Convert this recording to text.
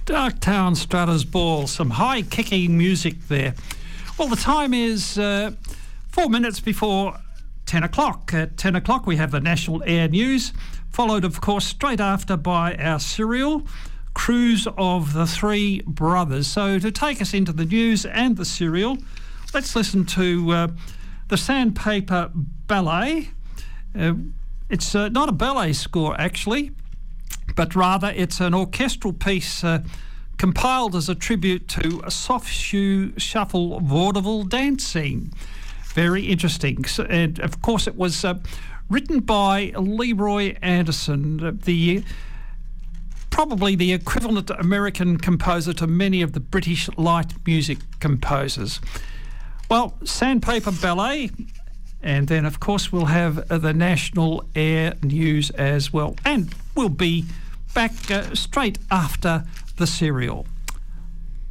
Darktown Strutters Ball, some high-kicking music there. Well, the time is 4 minutes before 10 o'clock. At 10 o'clock we have the National Air News, followed, of course, straight after by our serial, Cruise of the Three Brothers. So to take us into the news and the serial, let's listen to the Sandpaper Ballet. It's not a ballet score, actually, but rather it's an orchestral piece compiled as a tribute to a soft shoe shuffle vaudeville dancing. Very interesting. And of course it was written by Leroy Anderson, probably the equivalent American composer to many of the British light music composers. Well, Sandpaper Ballet, and then of course we'll have the National Air News as well, and we'll be back straight after the serial.